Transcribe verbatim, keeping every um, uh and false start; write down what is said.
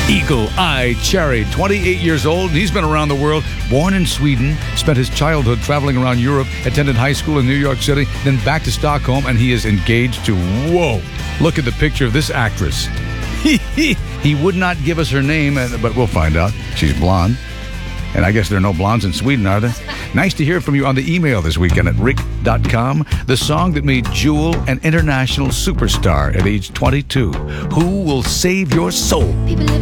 Eagle Eye Cherry, twenty-eight years old. He's been around the world, born in Sweden, spent his childhood traveling around Europe, attended high school in New York City, then back to Stockholm, and he is engaged to, whoa, look at the picture of this actress. He would not give us her name, but we'll find out. She's blonde. And I guess there are no blondes in Sweden, are there? Nice to hear from you on the email this weekend at rick dot com. The song that made Jewel an international superstar at age twenty-two. Who will save your soul?